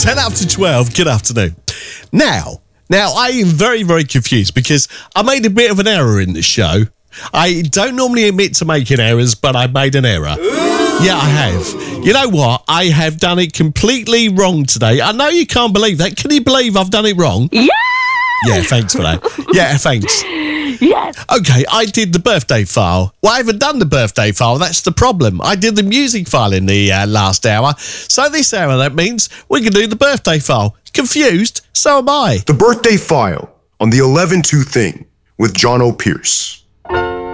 10 after 12, good afternoon. Now, I am very, very confused because I made a bit of an error in this show. I don't normally admit to making errors, but I made an error. Yeah, I have. You know what? I have done it completely wrong today. I know you can't believe that. Can you believe I've done it wrong? Yeah! Yeah, thanks for that. Yeah, thanks. Yes. Okay, I did the birthday file. Well, I haven't done the birthday file. That's the problem. I did the music file in the last hour. So this hour, that means we can do the birthday file. Confused? So am I. The birthday file on the 11-2 thing with John O'Pierce.